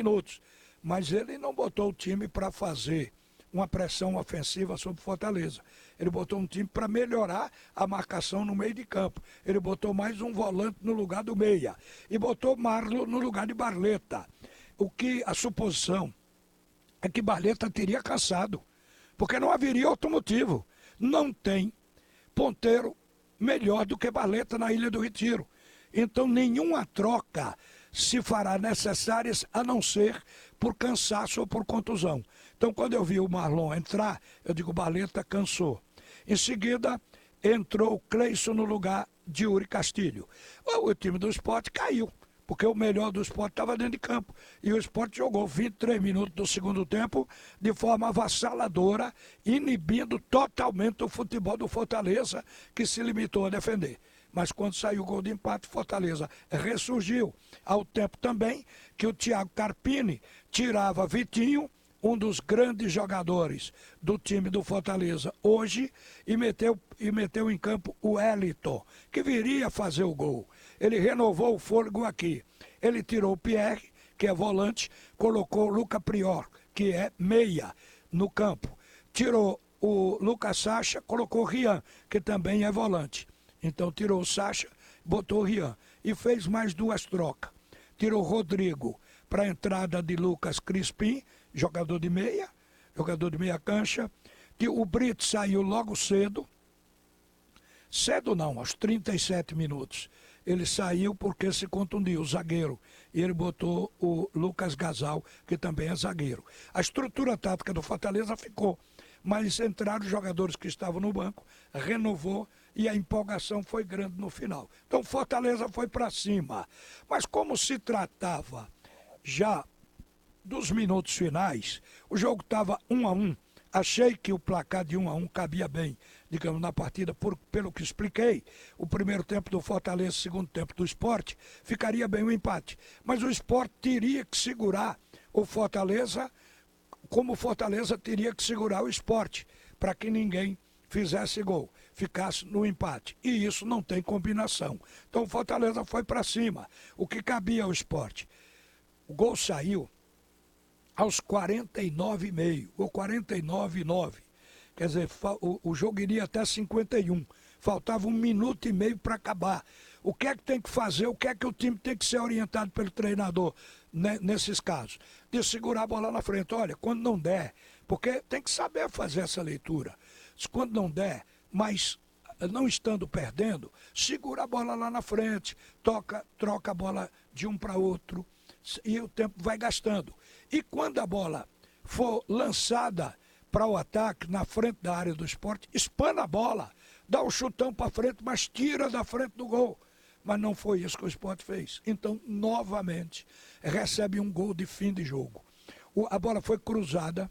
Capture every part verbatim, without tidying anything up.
minutos. Mas ele não botou o time para fazer uma pressão ofensiva sobre o Fortaleza. Ele botou um time para melhorar a marcação no meio de campo. Ele botou mais um volante no lugar do meia. E botou Marlon no lugar de Barleta. O que a suposição é que Barleta teria cansado. Porque não haveria outro motivo. Não tem ponteiro melhor do que Barleta na Ilha do Retiro. Então nenhuma troca se fará necessárias a não ser por cansaço ou por contusão. Então quando eu vi o Marlon entrar, eu digo, Barleta cansou. Em seguida entrou o Cleison no lugar de Yuri Castilho. O time do Sport caiu, porque o melhor do Sport estava dentro de campo. E o Sport jogou vinte e três minutos do segundo tempo de forma avassaladora, inibindo totalmente o futebol do Fortaleza, que se limitou a defender. Mas quando saiu o gol de empate, Fortaleza ressurgiu. Ao tempo também que o Thiago Carpini tirava Vitinho, um dos grandes jogadores do time do Fortaleza hoje, e meteu, e meteu em campo o Wellington, que viria fazer o gol. Ele renovou o fôlego aqui. Ele tirou o Pierre, que é volante, colocou o Luca Prior, que é meia, no campo. Tirou o Lucas Sacha, colocou o Rian, que também é volante. Então tirou o Sacha, botou o Rian e fez mais duas trocas. Tirou o Rodrigo para a entrada de Lucas Crispim, jogador de meia, jogador de meia cancha. O Brito saiu logo cedo, cedo não, aos trinta e sete minutos. Ele saiu porque se contundiu, o zagueiro, e ele botou o Lucas Gasal, que também é zagueiro. A estrutura tática do Fortaleza ficou, mas entraram os jogadores que estavam no banco, renovou, e a empolgação foi grande no final. Então Fortaleza foi para cima. Mas como se tratava já dos minutos finais, o jogo estava um a um. Achei que o placar de um a um cabia bem, digamos, na partida, por, pelo que expliquei. O primeiro tempo do Fortaleza, o segundo tempo do Sport, ficaria bem o empate. Mas o Sport teria que segurar o Fortaleza, como o Fortaleza teria que segurar o Sport, para que ninguém fizesse gol, ficasse no empate. E isso não tem combinação. Então o Fortaleza foi para cima. O que cabia ao Sport? O gol saiu aos quarenta e nove e meio, ou quarenta e nove e nove. Quer dizer, o, o jogo iria até cinquenta e um. Faltava um minuto e meio para acabar. O que é que tem que fazer? O que é que o time tem que ser orientado pelo treinador, né, nesses casos? De segurar a bola na frente. Olha, quando não der, porque tem que saber fazer essa leitura. Quando não der, mas não estando perdendo, segura a bola lá na frente, toca, troca a bola de um para outro e o tempo vai gastando. E quando a bola for lançada para o ataque na frente da área do Sport, espana a bola, dá um chutão para frente, mas tira da frente do gol. Mas não foi isso que o Sport fez. Então, novamente, recebe um gol de fim de jogo. O, a bola foi cruzada,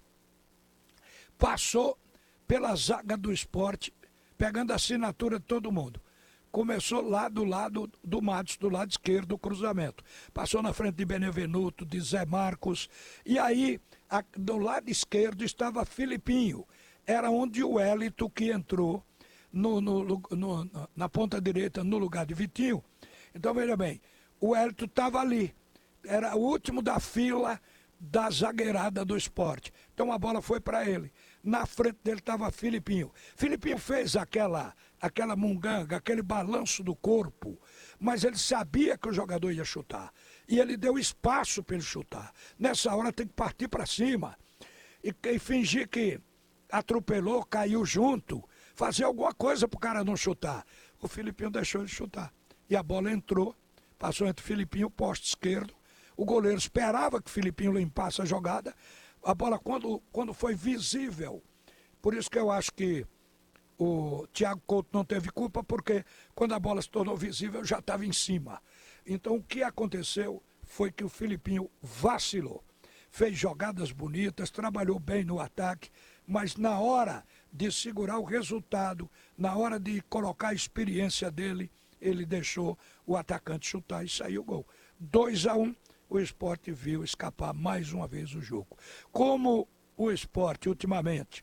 passou pela zaga do Sport, pegando a assinatura de todo mundo. Começou lá do lado do Matos, do lado esquerdo do cruzamento. Passou na frente de Benevenuto, de Zé Marcos. E aí, a, do lado esquerdo estava Filipinho. Era onde o Wellington, que entrou no, no, no, na ponta direita no lugar de Vitinho. Então, veja bem, o Wellington estava ali. Era o último da fila da zagueirada do Sport. Então a bola foi para ele. Na frente dele estava Filipinho. Filipinho fez aquela, aquela munganga, aquele balanço do corpo, mas ele sabia que o jogador ia chutar. E ele deu espaço para ele chutar. Nessa hora tem que partir para cima. E, e fingir que atropelou, caiu junto, fazer alguma coisa para o cara não chutar. O Filipinho deixou ele chutar. E a bola entrou, passou entre o Filipinho e o poste esquerdo. O goleiro esperava que o Filipinho limpasse a jogada. A bola, quando, quando foi visível, por isso que eu acho que o Thiago Couto não teve culpa, porque quando a bola se tornou visível, já estava em cima. Então, o que aconteceu foi que o Filipinho vacilou. Fez jogadas bonitas, trabalhou bem no ataque, mas na hora de segurar o resultado, na hora de colocar a experiência dele, ele deixou o atacante chutar e saiu o gol. dois a um. O Sport viu escapar mais uma vez o jogo. Como o Sport, ultimamente,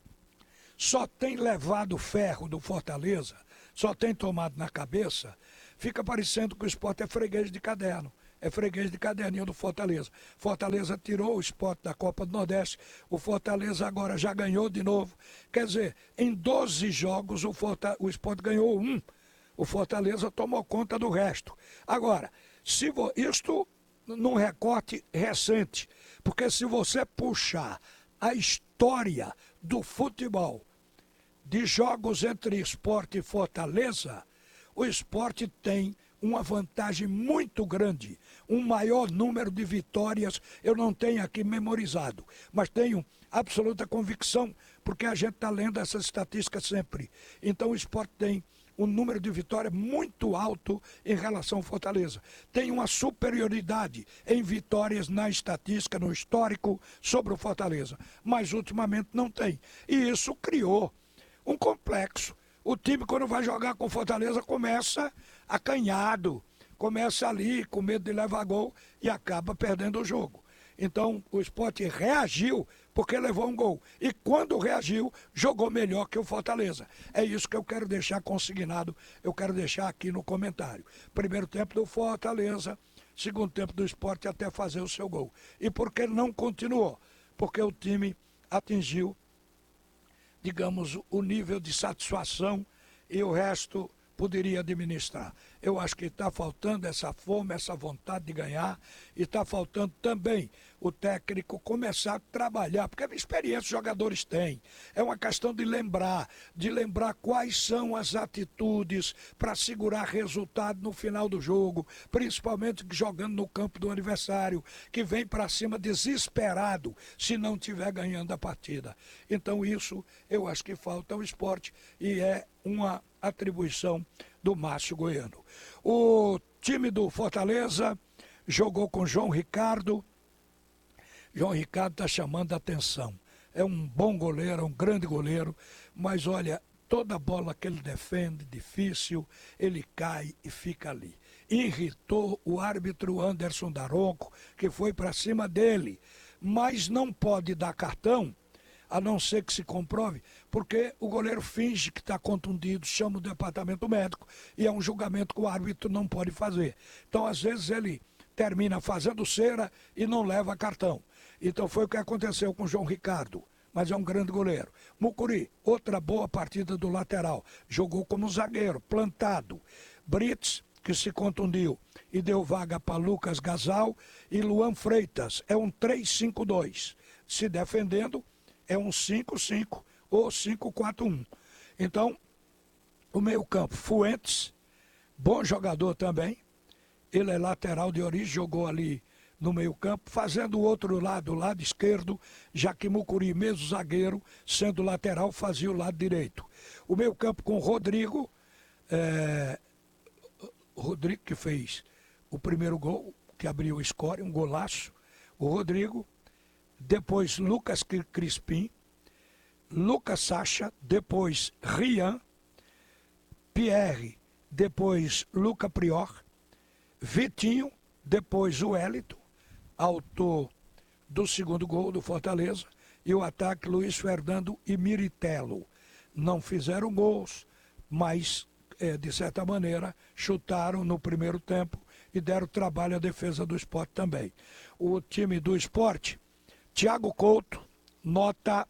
só tem levado ferro do Fortaleza, só tem tomado na cabeça, fica parecendo que o Sport é freguês de caderno. é freguês de caderninho do Fortaleza. Fortaleza tirou o Sport da Copa do Nordeste, o Fortaleza agora já ganhou de novo. Quer dizer, em doze jogos o, Forta, o Sport ganhou um, o Fortaleza tomou conta do resto. Agora, se vo, isto num recorte recente, porque se você puxar a história do futebol, de jogos entre Sport e Fortaleza, o Sport tem uma vantagem muito grande, um maior número de vitórias, eu não tenho aqui memorizado, mas tenho absoluta convicção, porque a gente está lendo essas estatísticas sempre. Então o Sport tem um número de vitórias muito alto em relação ao Fortaleza. Tem uma superioridade em vitórias na estatística, no histórico, sobre o Fortaleza, mas ultimamente não tem. E isso criou um complexo. O time, quando vai jogar com Fortaleza, começa acanhado, começa ali com medo de levar gol e acaba perdendo o jogo. Então o Sport reagiu porque levou um gol. E quando reagiu, jogou melhor que o Fortaleza. É isso que eu quero deixar consignado, eu quero deixar aqui no comentário. Primeiro tempo do Fortaleza, segundo tempo do Sport até fazer o seu gol. E por que não continuou? Porque o time atingiu, digamos, o nível de satisfação e o resto poderia administrar. Eu acho que está faltando essa fome, essa vontade de ganhar, e está faltando também o técnico começar a trabalhar, porque a experiência os jogadores têm. É uma questão de lembrar, de lembrar quais são as atitudes para segurar resultado no final do jogo, principalmente jogando no campo do adversário, que vem para cima desesperado se não estiver ganhando a partida. Então isso eu acho que falta ao Sport e é uma atribuição do Márcio Goiano. O time do Fortaleza jogou com João Ricardo. João Ricardo está chamando a atenção. É um bom goleiro, é um grande goleiro, mas olha, toda bola que ele defende, difícil, ele cai e fica ali. Irritou o árbitro Anderson Daronco, que foi para cima dele, mas não pode dar cartão, a não ser que se comprove, porque o goleiro finge que está contundido, chama o departamento médico e é um julgamento que o árbitro não pode fazer. Então, às vezes, ele termina fazendo cera e não leva cartão. Então, foi o que aconteceu com o João Ricardo, mas é um grande goleiro. Mucuri, outra boa partida do lateral, jogou como zagueiro, plantado. Brits, que se contundiu e deu vaga para Lucas Gasal, e Luan Freitas, é um três cinco dois, se defendendo, é um cinco cinco ou cinco quatro um. Então, o meio-campo, Fuentes, bom jogador também. Ele é lateral de origem, jogou ali no meio-campo, fazendo o outro lado, o lado esquerdo, já que Mucuri, mesmo zagueiro, sendo lateral, fazia o lado direito. O meio-campo com Rodrigo, é... Rodrigo que fez o primeiro gol, que abriu o score, um golaço. O Rodrigo. Depois Lucas Crispim, Lucas Sacha, depois Rian, Pierre, depois Luca Prior, Vitinho, depois o Wellington, autor do segundo gol do Fortaleza, e o ataque Luiz Fernando e Miritello. Não fizeram gols, mas, é, de certa maneira, chutaram no primeiro tempo e deram trabalho à defesa do Sport também. O time do Sport, Thiago Couto, nota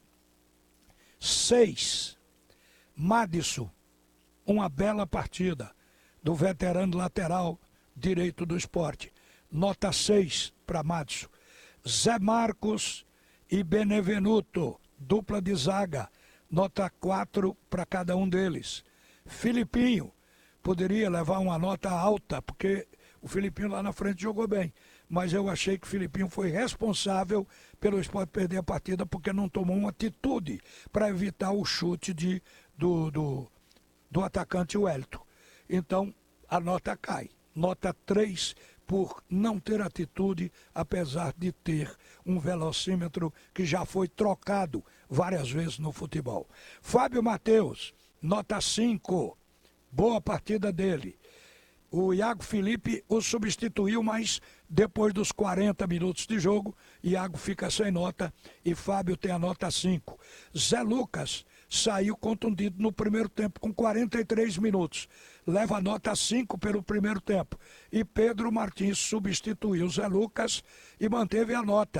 seis. Madison, uma bela partida do veterano lateral direito do Sport. Nota seis para Madison. Zé Marcos e Benevenuto, dupla de zaga. Nota quatro para cada um deles. Filipinho, poderia levar uma nota alta, porque o Filipinho lá na frente jogou bem. Mas eu achei que o Filipinho foi responsável pelo Sport perder a partida porque não tomou uma atitude para evitar o chute de, do, do, do atacante Wellington. Então, a nota cai. Nota três por não ter atitude, apesar de ter um velocímetro que já foi trocado várias vezes no futebol. Fábio Matheus, nota cinco. Boa partida dele. O Iago Felipe o substituiu, mas depois dos quarenta minutos de jogo, Iago fica sem nota e Fábio tem a nota cinco. Zé Lucas saiu contundido no primeiro tempo com quarenta e três minutos. Leva nota cinco pelo primeiro tempo. E Pedro Martins substituiu Zé Lucas e manteve a nota.